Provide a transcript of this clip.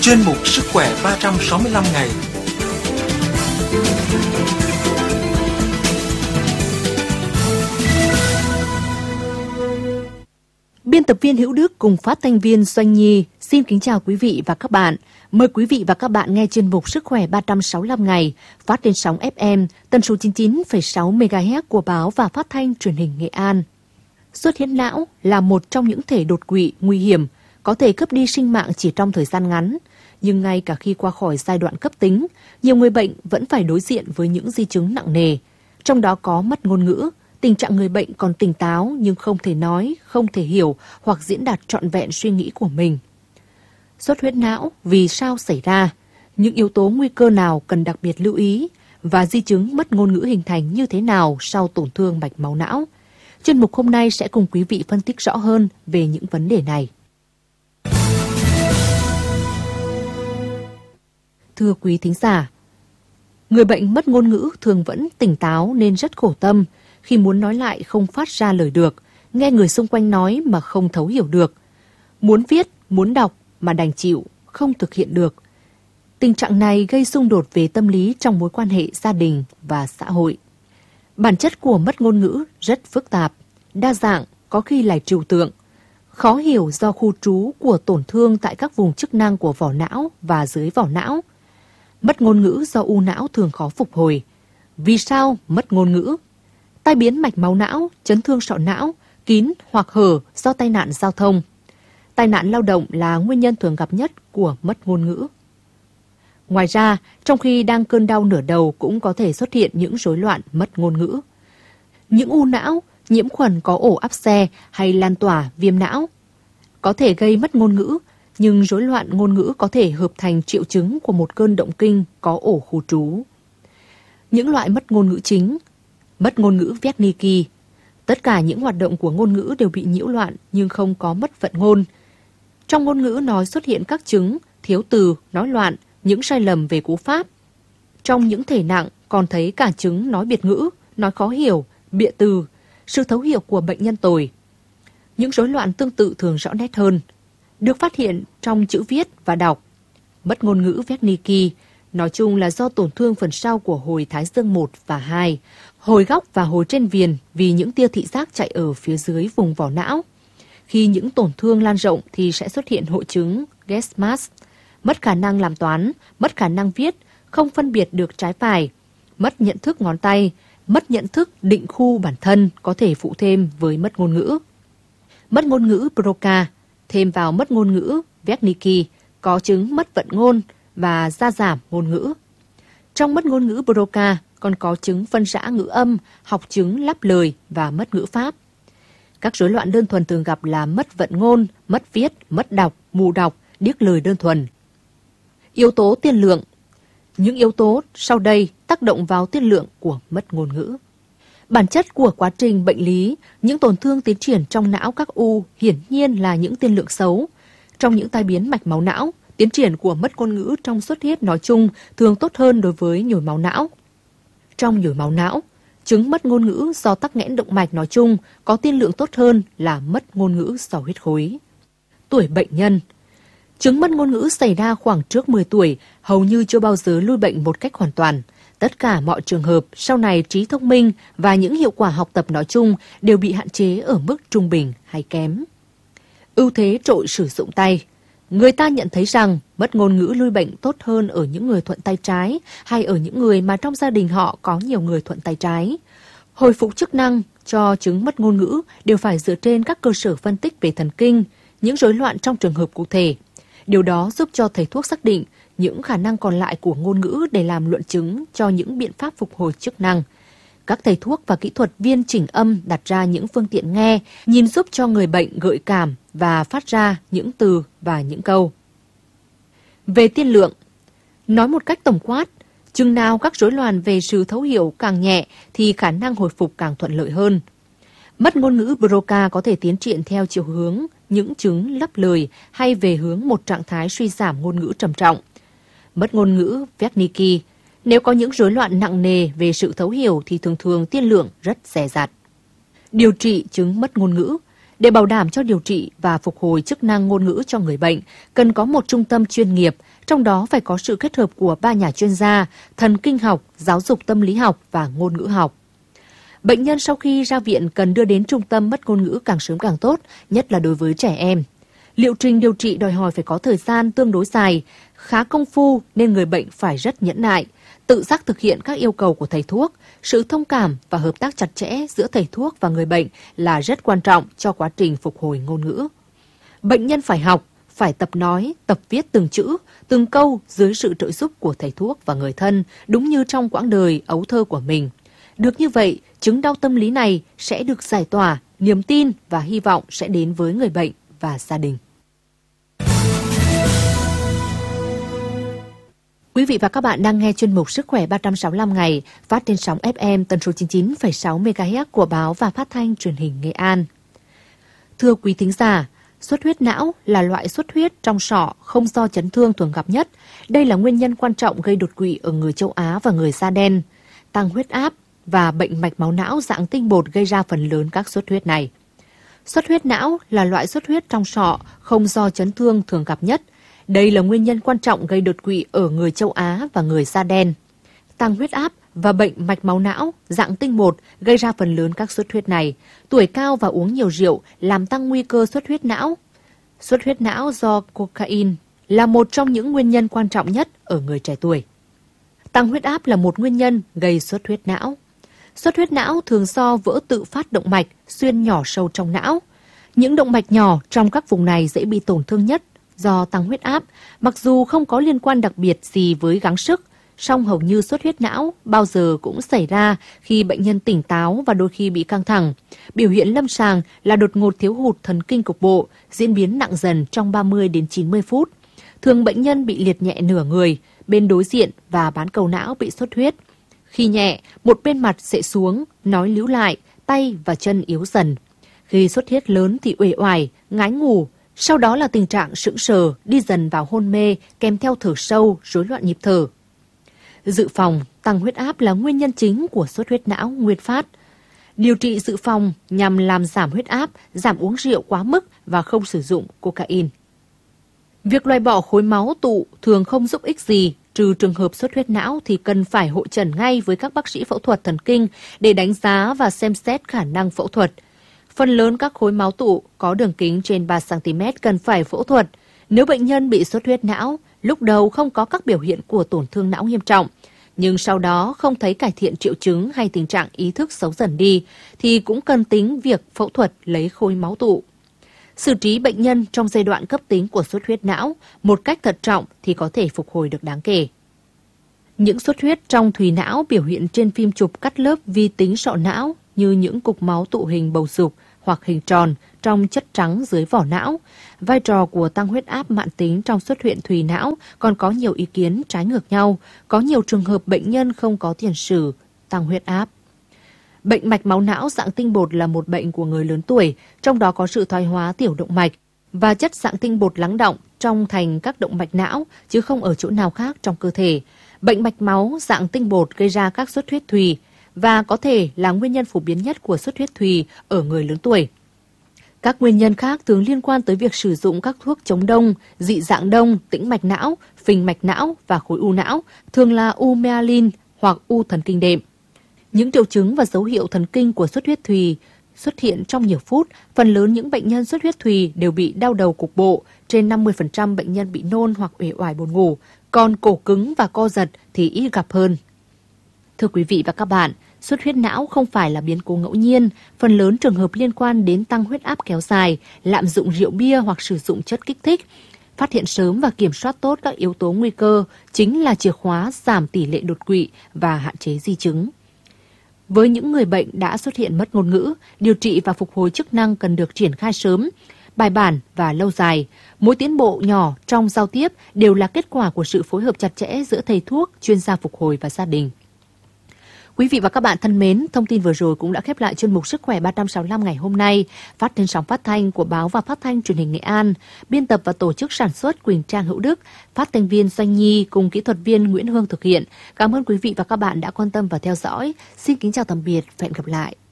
chuyên mục Sức khỏe 365 ngày. Biên tập viên Hữu Đức cùng phát thanh viên Doanh Nhi xin kính chào quý vị và các bạn. Mời quý vị và các bạn nghe chuyên mục Sức khỏe 365 ngày phát trên sóng FM tần số 99,6 MHz của báo và phát thanh truyền hình Nghệ An. Xuất huyết não là một trong những thể đột quỵ nguy hiểm, có thể cướp đi sinh mạng chỉ trong thời gian ngắn. Nhưng ngay cả khi qua khỏi giai đoạn cấp tính, nhiều người bệnh vẫn phải đối diện với những di chứng nặng nề. Trong đó có mất ngôn ngữ, tình trạng người bệnh còn tỉnh táo nhưng không thể nói, không thể hiểu hoặc diễn đạt trọn vẹn suy nghĩ của mình. Xuất huyết não vì sao xảy ra? Những yếu tố nguy cơ nào cần đặc biệt lưu ý? Và di chứng mất ngôn ngữ hình thành như thế nào sau tổn thương mạch máu não? Chuyên mục hôm nay sẽ cùng quý vị phân tích rõ hơn về những vấn đề này. Thưa quý thính giả, người bệnh mất ngôn ngữ thường vẫn tỉnh táo nên rất khổ tâm. Khi muốn nói lại không phát ra lời được, nghe người xung quanh nói mà không thấu hiểu được. Muốn viết, muốn đọc mà đành chịu, không thực hiện được. Tình trạng này gây xung đột về tâm lý trong mối quan hệ gia đình và xã hội. Bản chất của mất ngôn ngữ rất phức tạp, đa dạng, có khi là trừu tượng. Khó hiểu do khu trú của tổn thương tại các vùng chức năng của vỏ não và dưới vỏ não. Mất ngôn ngữ do u não thường khó phục hồi. Vì sao mất ngôn ngữ? Tai biến mạch máu não, chấn thương sọ não, kín hoặc hở do tai nạn giao thông. Tai nạn lao động là nguyên nhân thường gặp nhất của mất ngôn ngữ. Ngoài ra, trong khi đang cơn đau nửa đầu cũng có thể xuất hiện những rối loạn mất ngôn ngữ. Những u não, nhiễm khuẩn có ổ áp xe hay lan tỏa viêm não có thể gây mất ngôn ngữ, nhưng rối loạn ngôn ngữ có thể hợp thành triệu chứng của một cơn động kinh có ổ khu trú. Những loại mất ngôn ngữ chính: mất ngôn ngữ Wernicke. Tất cả những hoạt động của ngôn ngữ đều bị nhiễu loạn nhưng không có mất vận ngôn. Trong ngôn ngữ nói xuất hiện các chứng thiếu từ, nói loạn, những sai lầm về cú pháp. Trong những thể nặng còn thấy cả chứng nói biệt ngữ, nói khó hiểu, bịa từ, sự thấu hiểu của bệnh nhân tồi. Những rối loạn tương tự thường rõ nét hơn, được phát hiện trong chữ viết và đọc. Mất ngôn ngữ Wernicke nói chung là do tổn thương phần sau của hồi thái dương 1 và 2, hồi góc và hồi trên viền vì những tia thị giác chạy ở phía dưới vùng vỏ não. Khi những tổn thương lan rộng thì sẽ xuất hiện hội chứng Gesmass, mất khả năng làm toán, mất khả năng viết, không phân biệt được trái phải, mất nhận thức ngón tay, mất nhận thức định khu bản thân có thể phụ thêm với mất ngôn ngữ. Mất ngôn ngữ Broca thêm vào mất ngôn ngữ Wernicke có chứng mất vận ngôn và gia giảm ngôn ngữ. Trong mất ngôn ngữ Broca còn có chứng phân rã ngữ âm, học chứng lắp lời và mất ngữ pháp. Các rối loạn đơn thuần thường gặp là mất vận ngôn, mất viết, mất đọc, mù đọc, điếc lời đơn thuần. Yếu tố tiên lượng. Những yếu tố sau đây tác động vào tiên lượng của mất ngôn ngữ. Bản chất của quá trình bệnh lý, những tổn thương tiến triển trong não các u hiển nhiên là những tiên lượng xấu. Trong những tai biến mạch máu não, tiến triển của mất ngôn ngữ trong xuất huyết nói chung thường tốt hơn đối với nhồi máu não. Trong nhồi máu não, chứng mất ngôn ngữ do tắc nghẽn động mạch nói chung có tiên lượng tốt hơn là mất ngôn ngữ do huyết khối. Tuổi bệnh nhân. Chứng mất ngôn ngữ xảy ra khoảng trước 10 tuổi, hầu như chưa bao giờ lui bệnh một cách hoàn toàn. Tất cả mọi trường hợp sau này trí thông minh và những hiệu quả học tập nói chung đều bị hạn chế ở mức trung bình hay kém. Ưu thế trội sử dụng tay. Người ta nhận thấy rằng mất ngôn ngữ lui bệnh tốt hơn ở những người thuận tay trái hay ở những người mà trong gia đình họ có nhiều người thuận tay trái. Hồi phục chức năng cho chứng mất ngôn ngữ đều phải dựa trên các cơ sở phân tích về thần kinh, những rối loạn trong trường hợp cụ thể. Điều đó giúp cho thầy thuốc xác định những khả năng còn lại của ngôn ngữ để làm luận chứng cho những biện pháp phục hồi chức năng. Các thầy thuốc và kỹ thuật viên chỉnh âm đặt ra những phương tiện nghe, nhìn giúp cho người bệnh gợi cảm và phát ra những từ và những câu. Về tiên lượng, nói một cách tổng quát, chừng nào các rối loạn về sự thấu hiểu càng nhẹ thì khả năng hồi phục càng thuận lợi hơn. Mất ngôn ngữ Broca có thể tiến triển theo chiều hướng những chứng lấp lời hay về hướng một trạng thái suy giảm ngôn ngữ trầm trọng. Mất ngôn ngữ Wernicke, nếu có những rối loạn nặng nề về sự thấu hiểu thì thường tiên lượng rất dè dặt. Điều trị chứng mất ngôn ngữ. Để bảo đảm cho điều trị và phục hồi chức năng ngôn ngữ cho người bệnh, cần có một trung tâm chuyên nghiệp, trong đó phải có sự kết hợp của 3 nhà chuyên gia, thần kinh học, giáo dục tâm lý học và ngôn ngữ học. Bệnh nhân sau khi ra viện cần đưa đến trung tâm mất ngôn ngữ càng sớm càng tốt, nhất là đối với trẻ em. Liệu trình điều trị đòi hỏi phải có thời gian tương đối dài, khá công phu nên người bệnh phải rất nhẫn nại, tự giác thực hiện các yêu cầu của thầy thuốc. Sự thông cảm và hợp tác chặt chẽ giữa thầy thuốc và người bệnh là rất quan trọng cho quá trình phục hồi ngôn ngữ. Bệnh nhân phải học, phải tập nói, tập viết từng chữ, từng câu dưới sự trợ giúp của thầy thuốc và người thân, đúng như trong quãng đời ấu thơ của mình. Được như vậy, chứng đau tâm lý này sẽ được giải tỏa, niềm tin và hy vọng sẽ đến với người bệnh và gia đình. Quý vị và các bạn đang nghe chuyên mục Sức khỏe 365 ngày phát trên sóng FM tần số 99,6 MHz của báo và phát thanh truyền hình Nghệ An. Thưa quý thính giả, xuất huyết não là loại xuất huyết trong sọ không do chấn thương thường gặp nhất. Đây là nguyên nhân quan trọng gây đột quỵ ở người châu Á và người da đen. Tăng huyết áp và bệnh mạch máu não dạng tinh bột gây ra phần lớn các xuất huyết này. Xuất huyết não là loại xuất huyết trong sọ không do chấn thương thường gặp nhất. Đây là nguyên nhân quan trọng gây đột quỵ ở người châu Á và người da đen. Tăng huyết áp và bệnh mạch máu não dạng tinh bột gây ra phần lớn các xuất huyết này. Tuổi cao và uống nhiều rượu làm tăng nguy cơ xuất huyết não. Xuất huyết não do cocaine là một trong những nguyên nhân quan trọng nhất ở người trẻ tuổi. Tăng huyết áp là một nguyên nhân gây xuất huyết não. Xuất huyết não thường do vỡ tự phát động mạch xuyên nhỏ sâu trong não. Những động mạch nhỏ trong các vùng này dễ bị tổn thương nhất do tăng huyết áp, mặc dù không có liên quan đặc biệt gì với gắng sức, song hầu như xuất huyết não bao giờ cũng xảy ra khi bệnh nhân tỉnh táo và đôi khi bị căng thẳng. Biểu hiện lâm sàng là đột ngột thiếu hụt thần kinh cục bộ, diễn biến nặng dần trong 30 đến 90 phút. Thường bệnh nhân bị liệt nhẹ nửa người, bên đối diện và bán cầu não bị xuất huyết. Khi nhẹ, một bên mặt sẽ xuống, nói líu lại, tay và chân yếu dần. Khi xuất huyết lớn thì uể oải, ngái ngủ, sau đó là tình trạng sững sờ, đi dần vào hôn mê, kèm theo thở sâu, rối loạn nhịp thở. Dự phòng, tăng huyết áp là nguyên nhân chính của xuất huyết não nguyên phát. Điều trị dự phòng nhằm làm giảm huyết áp, giảm uống rượu quá mức và không sử dụng cocaine. Việc loại bỏ khối máu tụ thường không giúp ích gì, trừ trường hợp xuất huyết não thì cần phải hội chẩn ngay với các bác sĩ phẫu thuật thần kinh để đánh giá và xem xét khả năng phẫu thuật. Phần lớn các khối máu tụ có đường kính trên 3 cm cần phải phẫu thuật. Nếu bệnh nhân bị xuất huyết não, lúc đầu không có các biểu hiện của tổn thương não nghiêm trọng, nhưng sau đó không thấy cải thiện triệu chứng hay tình trạng ý thức xấu dần đi, thì cũng cần tính việc phẫu thuật lấy khối máu tụ. Xử trí bệnh nhân trong giai đoạn cấp tính của xuất huyết não một cách thận trọng thì có thể phục hồi được đáng kể. Những xuất huyết trong thùy não biểu hiện trên phim chụp cắt lớp vi tính sọ não như những cục máu tụ hình bầu dục hoặc hình tròn trong chất trắng dưới vỏ não. Vai trò của tăng huyết áp mãn tính trong xuất hiện thùy não còn có nhiều ý kiến trái ngược nhau. Có nhiều trường hợp bệnh nhân không có tiền sử tăng huyết áp. Bệnh mạch máu não dạng tinh bột là một bệnh của người lớn tuổi, trong đó có sự thoái hóa tiểu động mạch và chất dạng tinh bột lắng đọng trong thành các động mạch não chứ không ở chỗ nào khác trong cơ thể. Bệnh mạch máu dạng tinh bột gây ra các xuất huyết thùy và có thể là nguyên nhân phổ biến nhất của xuất huyết thùy ở người lớn tuổi. Các nguyên nhân khác thường liên quan tới việc sử dụng các thuốc chống đông, dị dạng đông, tĩnh mạch não, phình mạch não và khối u não, thường là u myelin hoặc u thần kinh đệm. Những triệu chứng và dấu hiệu thần kinh của xuất huyết thùy xuất hiện trong nhiều phút. Phần lớn những bệnh nhân xuất huyết thùy đều bị đau đầu cục bộ, trên 50% bệnh nhân bị nôn hoặc uể oải buồn ngủ, còn cổ cứng và co giật thì ít gặp hơn. Thưa quý vị và các bạn, xuất huyết não không phải là biến cố ngẫu nhiên, phần lớn trường hợp liên quan đến tăng huyết áp kéo dài, lạm dụng rượu bia hoặc sử dụng chất kích thích. Phát hiện sớm và kiểm soát tốt các yếu tố nguy cơ chính là chìa khóa giảm tỷ lệ đột quỵ và hạn chế di chứng. Với những người bệnh đã xuất hiện mất ngôn ngữ, điều trị và phục hồi chức năng cần được triển khai sớm, bài bản và lâu dài. Mỗi tiến bộ nhỏ trong giao tiếp đều là kết quả của sự phối hợp chặt chẽ giữa thầy thuốc, chuyên gia phục hồi và gia đình. Quý vị và các bạn thân mến, thông tin vừa rồi cũng đã khép lại chuyên mục Sức khỏe 365 ngày hôm nay, phát trên sóng phát thanh của báo và phát thanh truyền hình Nghệ An. Biên tập và tổ chức sản xuất Quỳnh Trang Hữu Đức, phát thanh viên Doanh Nhi cùng kỹ thuật viên Nguyễn Hương thực hiện. Cảm ơn quý vị và các bạn đã quan tâm và theo dõi. Xin kính chào tạm biệt và hẹn gặp lại.